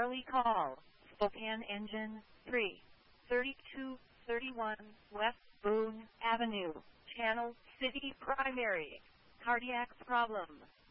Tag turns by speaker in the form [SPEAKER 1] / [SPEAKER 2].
[SPEAKER 1] early call. Spokane Engine 3, 3231 West Boone Avenue, Channel City Primary. Cardiac problem.